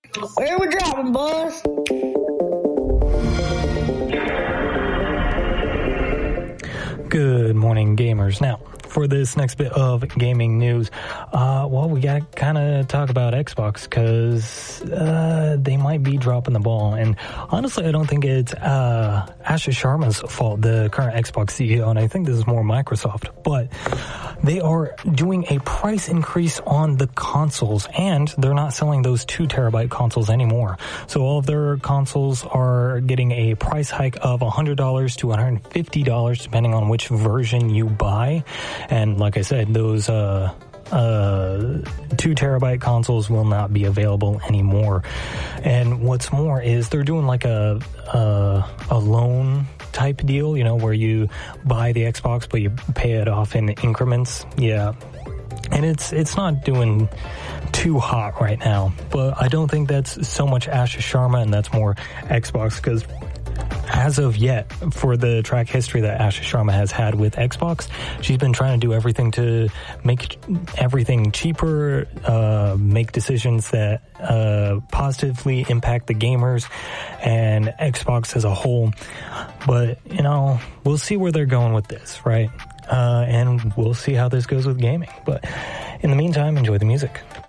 Where we dropping, boss? Good morning, gamers. Now, for this next bit of gaming news, we gotta kind of talk about Xbox, because they might be dropping the ball. And honestly, I don't think it's Ashish Sharma's fault, the current Xbox CEO, and I think this is more Microsoft. But they are doing a price increase on the consoles, and they're not selling those 2 terabyte consoles anymore. So all of their consoles are getting a price hike of $100 to $150, depending on which version you buy. And like I said, those 2 terabyte consoles will not be available anymore. And what's more is they're doing like a loan type deal, you know, where you buy the Xbox but you pay it off in increments. Yeah. And it's not doing too hot right now, but I don't think that's so much Ashish Sharma, and that's more Xbox, because as of yet, for the track history that Ashish Sharma has had with Xbox, she's been trying to do everything to make everything cheaper, make decisions that positively impact the gamers and Xbox as a whole. But, you know, we'll see where they're going with this, right? And we'll see how this goes with gaming. But in the meantime, enjoy the music.